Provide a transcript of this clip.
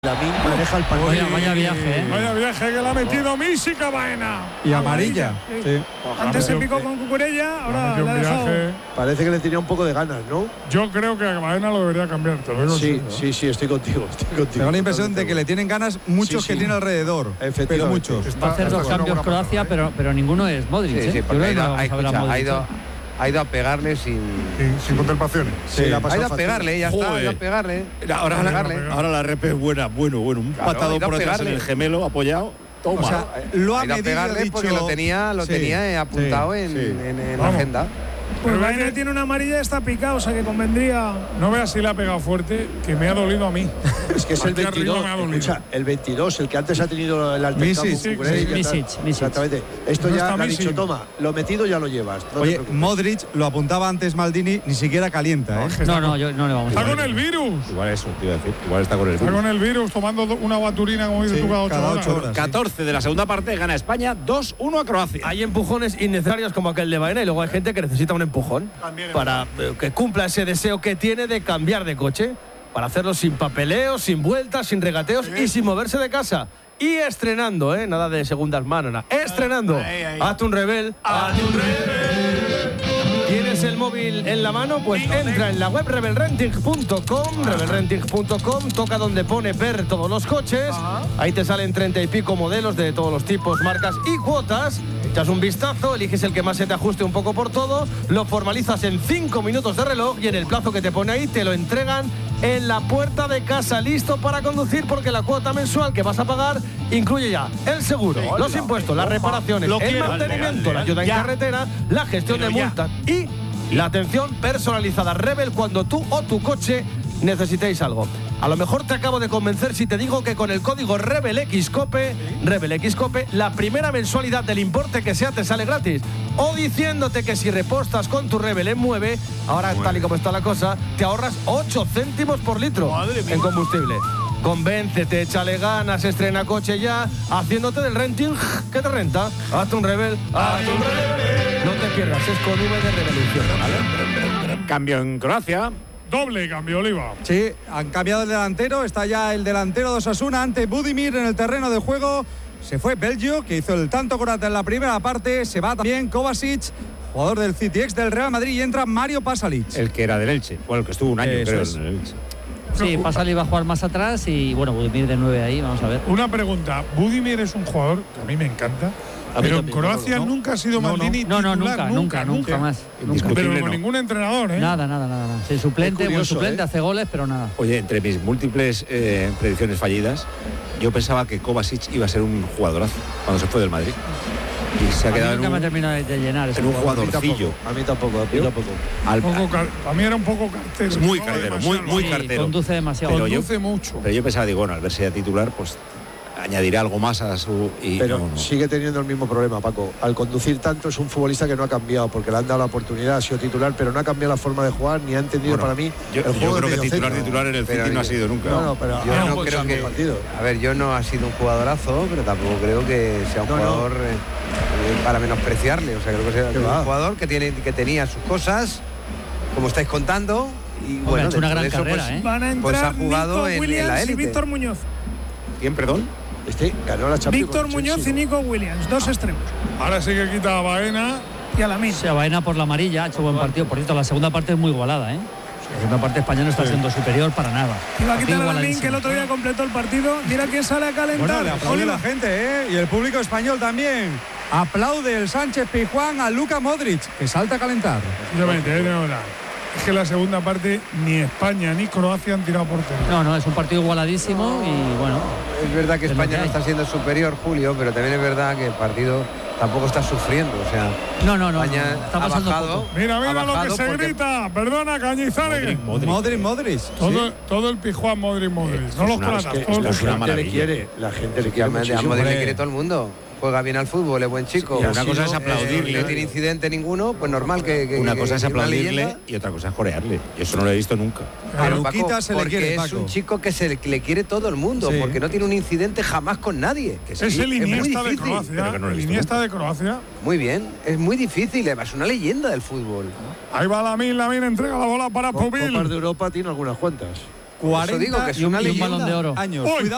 Lamine maneja el partido. Vaya viaje, Vaya viaje que le ha metido Mísica Baena. Y amarilla. Sí. Antes se picó con Cucurella, ahora le ha dejado. Parece que le tenía un poco de ganas, ¿no? Yo creo que a Baena lo debería cambiar. Sí, estoy contigo. Tengo la impresión de que le tienen ganas muchos que tiene alrededor. Pero muchos. Va a hacer 2 cambios Croacia, pero ninguno es Modric. Sí, porque ha ido a pegarle sin contemplaciones. Ha ido a pegarle, ya está, ha ido a pegarle. Ahora la rep es buena. Bueno, un patado por detrás en el gemelo apoyado. Toma. O sea, lo ha medido, pegarle dicho, porque lo tenía apuntado en la agenda. Pues Baena tiene una amarilla y está picado, o sea que convendría. No veas si le ha pegado fuerte, que me ha dolido a mí. Es que es el 22. Escucha, el 22, el que antes ha tenido el altercado. Misic. Exactamente. Esto No ya está le ha dicho, Misic. toma, lo metido ya lo llevas. No Oye, Modric, lo apuntaba antes Maldini, ni siquiera calienta, ¿eh? No, yo no le vamos a Está con el virus. Igual eso, te iba a decir. Igual está con el Está virus. con el virus tomando una baturina, como dices tú, cada 8 horas. 14 de la segunda parte, gana España 2-1 a Croacia. Hay empujones innecesarios como aquel de Baena y luego hay gente que necesita un empujón para que cumpla ese deseo que tiene de cambiar de coche, para hacerlo sin papeleos, sin vueltas, sin regateos y sin moverse de casa. Y estrenando, nada de segundas manos, nada. Estrenando. Hazte un rebel. ¿Tienes el móvil en la mano? Pues entra en la web rebelrenting.com, toca donde pone ver todos los coches. Ahí te salen 30 y pico modelos de todos los tipos, marcas y cuotas. Echas un vistazo, eliges el que más se te ajuste un poco por todo, lo formalizas en 5 minutos de reloj y en el plazo que te pone ahí te lo entregan en la puerta de casa, listo para conducir, porque la cuota mensual que vas a pagar incluye ya el seguro, los impuestos, las reparaciones, el mantenimiento, la ayuda en carretera, la gestión de multas y la atención personalizada. Rebel, cuando tú o tu coche necesitéis algo. A lo mejor te acabo de convencer si te digo que con el código RebelXCOPE, la primera mensualidad del importe que sea te sale gratis. O diciéndote que si repostas con tu Rebel en Mueve, ahora tal y como está la cosa, te ahorras 8 céntimos por litro en combustible. Convéncete, échale ganas, estrena coche ya, haciéndote del renting que te renta. Hazte un Rebel, No te pierdas, es con V de Revolución, ¿vale? Cambio en Croacia. Doble cambio, Oliva. Sí, han cambiado el delantero. Está ya el delantero de Osasuna ante Budimir en el terreno de juego. Se fue Belgio, que hizo el tanto Corata en la primera parte. Se va también Kovacic, jugador del City, ex del Real Madrid. Y entra Mario Pasalic. El que era del Elche. Bueno, el que estuvo un año, creo, es. en el Elche. Sí, Pasalic va a jugar más atrás y, Budimir de 9 ahí, vamos a ver. Una pregunta. Budimir es un jugador que a mí me encanta. Pero en Croacia nunca ha sido Maldini titular. Nunca más. Pero con ningún entrenador, ¿eh? Nada. Sí, suplente, curioso, buen suplente, hace goles, pero nada. Oye, entre mis múltiples predicciones fallidas, yo pensaba que Kovacic iba a ser un jugadorazo cuando se fue del Madrid. Y se ha quedado nunca me terminado de llenar ese en un jugadorcillo. A mí tampoco. A mí era un poco cartero. Es muy cartero, muy cartero. Conduce demasiado. Conduce mucho. Pero yo pensaba, digo, bueno, al ver si era titular, pues añadirá algo más a su... Pero sigue teniendo el mismo problema, Paco. Al conducir tanto es un futbolista que no ha cambiado, porque le han dado la oportunidad, ha sido titular, pero no ha cambiado la forma de jugar, ni ha entendido para mí yo el juego creo de que titular en el City no ha sido nunca. Pero yo no creo que... A ver, yo no ha sido un jugadorazo, pero tampoco creo que sea un jugador para menospreciarle. O sea, creo que sea un jugador que tenía sus cosas, como estáis contando, y ha hecho una gran carrera, Van a entrar ha jugado Nico en la Williams y élite. Víctor Muñoz. ¿Quién, perdón? Ganó la Champions. Víctor Muñoz y Nico Williams, 2 extremos. Ahora sí que quita a Baena. Y a Lamine. Se Baena por la amarilla, ha hecho buen partido. Por cierto, la segunda parte es muy igualada, La segunda parte española no está siendo superior para nada. Iba a quitar a Lamine, que el otro día completó el partido. Mira quién sale a calentar. Bueno, le aplaude la gente, Y el público español también. Aplaude el Sánchez Pizjuán a Luka Modric, que salta a calentar. Es que la segunda parte ni España ni Croacia han tirado portería. No, es un partido igualadísimo y bueno. Es verdad que España no está siendo superior, Julio, pero también es verdad que el partido tampoco está sufriendo. O sea, no. España Está ha bajado. Mira lo que se grita. Perdona, Cañizares. Modric. Todo el Pizjuán, Modric. No los platas. La gente le quiere A muchísimo. Modric le quiere todo el mundo. Juega bien al fútbol, es buen chico. Y una cosa es aplaudirle. No tiene incidente ninguno, pues normal que una cosa es aplaudirle leyenda. y otra cosa es jorearle. Yo eso no lo he visto nunca. A Paco, Luquita se le porque quiere, es Paco. un chico que le quiere todo el mundo, Sí. porque no tiene un incidente jamás con nadie. Es el Iniesta de Croacia. El Iniesta de Croacia. Muy bien, es muy difícil, es una leyenda del fútbol. Ahí va Lamine entrega la bola para Pubil. Copas de Europa tiene algunas cuantas. 40 Eso digo, que es una y un leyenda. Balón de Oro. años. Uy. Cuidado.